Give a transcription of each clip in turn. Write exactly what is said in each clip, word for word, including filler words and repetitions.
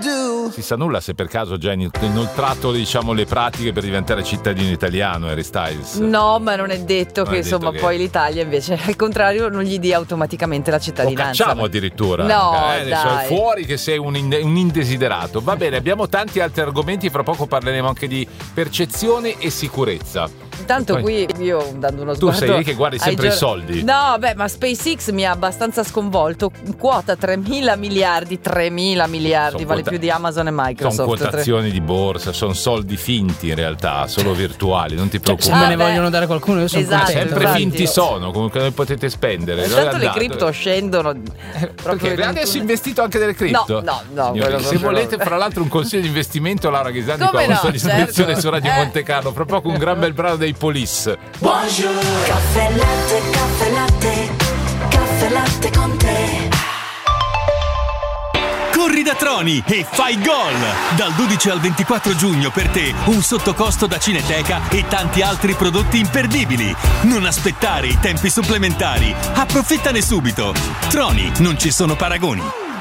Si sa nulla se per caso già in- inoltrato, diciamo, le pratiche per diventare cittadino italiano, Harry Styles? No, ma non è detto Non che è detto insomma che- poi l'Italia invece al contrario non gli dia automaticamente la Lo cittadinanza. cacciamo addirittura. No, eh, dai. fuori che sei un, in- un indesiderato. Va bene, abbiamo tanti altri argomenti, fra poco parleremo anche di percezione e sicurezza. Intanto Poi- qui io dando uno Tu sguardo sei lì che guardi ai sempre i gior- soldi. No, beh, ma SpaceX mi ha abbastanza sconvolto. Quota tremila miliardi, tremila miliardi, Sono vale quota- più di Amazon e Microsoft. Sono quotazioni di borsa, sono soldi finti in realtà, solo virtuali, non ti Cioè, se preoccupare. me ne Vabbè. vogliono dare qualcuno io sono Esatto, Ma contento. sempre infatti. finti sono, comunque noi potete spendere. Dove è Intanto le andato? cripto scendono. Perché proprio in adesso un- investito anche delle cripto? No, no, no, Signori, quello se proprio volete, no. fra l'altro, un consiglio di investimento, Laura Ghisani Come qua no, con disposizione certo. su Radio Eh. Monte Carlo, fra poco un gran bel brano dei Police. Caffè latte, caffè latte, caffè latte con te. Corri da Troni e fai gol! Dal dodici al ventiquattro giugno per te un sottocosto da Cineteca e tanti altri prodotti imperdibili. Non aspettare i tempi supplementari. Approfittane subito. Troni, non ci sono paragoni.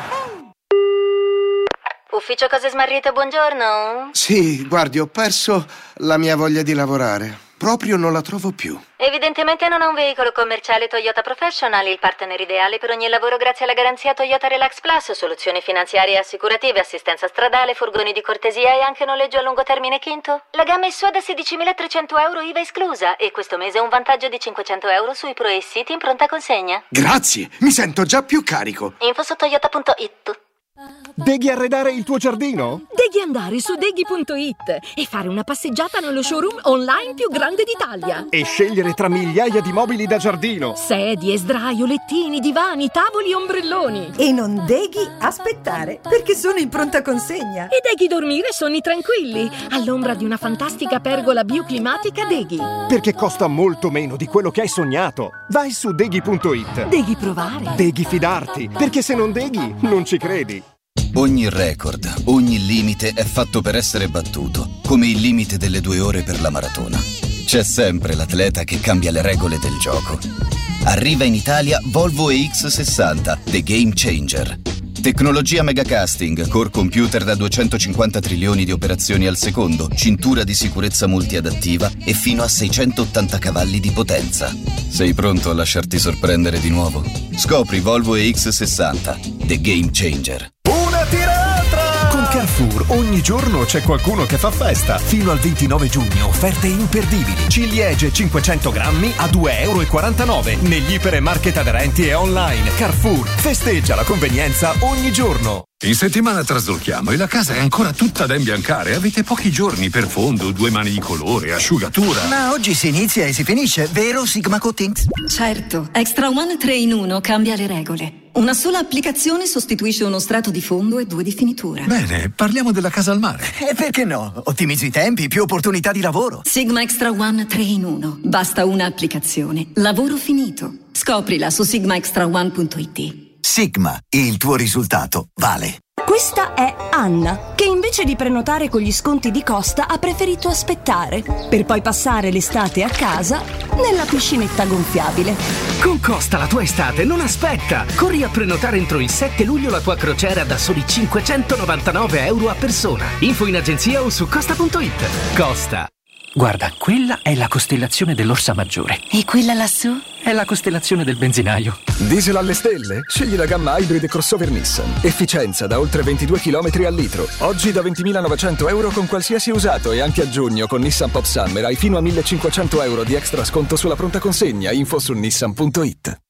Ufficio Cose Smarrite, buongiorno. Sì, guardi, ho perso la mia voglia di lavorare. Proprio non la trovo più. Evidentemente non ha un veicolo commerciale Toyota Professional, il partner ideale per ogni lavoro grazie alla garanzia Toyota Relax Plus, soluzioni finanziarie e assicurative, assistenza stradale, furgoni di cortesia e anche noleggio a lungo termine Quinto. La gamma è sua da sedicimilatrecento euro I V A esclusa e questo mese un vantaggio di cinquecento euro sui Pro e siti in pronta consegna. Grazie, mi sento già più carico. Info su toyota punto it. Devi arredare il tuo giardino? Devi andare su deghi punto it e fare una passeggiata nello showroom online più grande d'Italia. E scegliere tra migliaia di mobili da giardino. Sedie, sdraio, lettini, divani, tavoli, ombrelloni. E non deghi aspettare, perché sono in pronta consegna. E deghi dormire sonni tranquilli, all'ombra di una fantastica pergola bioclimatica Deghi. Perché costa molto meno di quello che hai sognato. Vai su deghi punto it. Devi provare. Devi fidarti, perché se non deghi, non ci credi. Ogni record, ogni limite è fatto per essere battuto, come il limite delle due ore per la maratona. C'è sempre l'atleta che cambia le regole del gioco. Arriva in Italia Volvo E X sessanta, The Game Changer. Tecnologia megacasting, core computer da duecentocinquanta trilioni di operazioni al secondo, cintura di sicurezza multiadattiva e fino a seicentottanta cavalli di potenza. Sei pronto a lasciarti sorprendere di nuovo? Scopri Volvo E X sessanta, The Game Changer. Una tirata! Con Carrefour ogni giorno c'è qualcuno che fa festa. Fino al ventinove giugno offerte imperdibili. Ciliegie cinquecento grammi a due e quarantanove euro negli ipermarket aderenti e online. Carrefour festeggia la convenienza ogni giorno. In settimana traslochiamo e la casa è ancora tutta da imbiancare. Avete pochi giorni per fondo, due mani di colore, asciugatura. Ma oggi si inizia e si finisce, vero Sigma Coatings? Certo, Extra One tre in uno cambia le regole. Una sola applicazione sostituisce uno strato di fondo e due di finitura. Bene, parliamo della casa al mare. E perché no? Ottimizzo i tempi, più opportunità di lavoro. Sigma Extra One tre in uno. Basta una applicazione. Lavoro finito. Scoprila su sigma extra one punto it. Sigma, il tuo risultato vale. Questa è Anna, che invece di prenotare con gli sconti di Costa ha preferito aspettare, per poi passare l'estate a casa nella piscinetta gonfiabile. Con Costa la tua estate non aspetta! Corri a prenotare entro il sette luglio la tua crociera da soli cinquecentonovantanove euro a persona. Info in agenzia o su costa punto it. Costa. Guarda, quella è la costellazione dell'Orsa Maggiore. E quella lassù? È la costellazione del benzinaio. Diesel alle stelle? Scegli la gamma Hybrid crossover Nissan. Efficienza da oltre ventidue chilometri al litro. Oggi da ventimilanovecento euro con qualsiasi usato e anche a giugno con Nissan Pop Summer hai fino a millecinquecento euro di extra sconto sulla pronta consegna. Info su nissan punto it.